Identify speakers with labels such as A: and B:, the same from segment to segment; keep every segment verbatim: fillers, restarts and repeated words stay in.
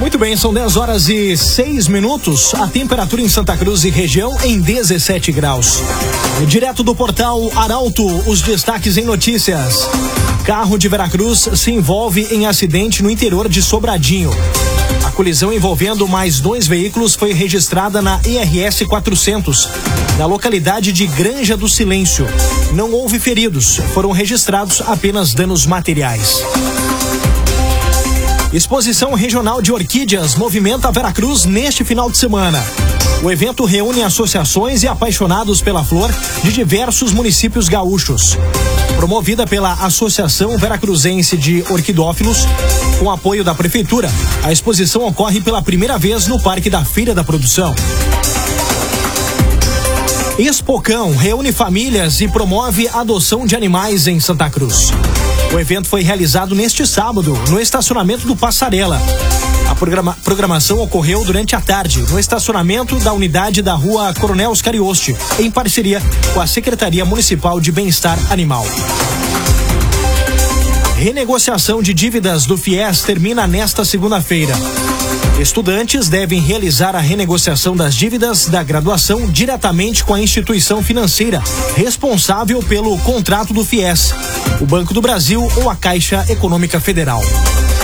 A: Muito bem, são dez horas e seis minutos. A temperatura em Santa Cruz e região em dezessete graus. Direto do portal Arauto, os destaques em notícias. Carro de Veracruz se envolve em acidente no interior de Sobradinho. A colisão envolvendo mais dois veículos foi registrada na I R S quatrocentos, na localidade de Granja do Silêncio. Não houve feridos, foram registrados apenas danos materiais. Exposição Regional de Orquídeas movimenta Veracruz neste final de semana. O evento reúne associações e apaixonados pela flor de diversos municípios gaúchos. Promovida pela Associação Veracruzense de Orquidófilos, com apoio da Prefeitura, a exposição ocorre pela primeira vez no Parque da Feira da Produção. Expocão reúne famílias e promove a adoção de animais em Santa Cruz. O evento foi realizado neste sábado, no estacionamento do Passarela. A programa, programação ocorreu durante a tarde, no estacionamento da unidade da rua Coronel Oscarioste, em parceria com a Secretaria Municipal de Bem-Estar Animal. Renegociação de dívidas do FIES termina nesta segunda-feira. Estudantes devem realizar a renegociação das dívidas da graduação diretamente com a instituição financeira responsável pelo contrato do FIES, o Banco do Brasil ou a Caixa Econômica Federal.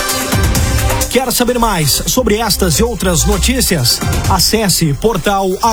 A: Quer saber mais sobre estas e outras notícias? Acesse portal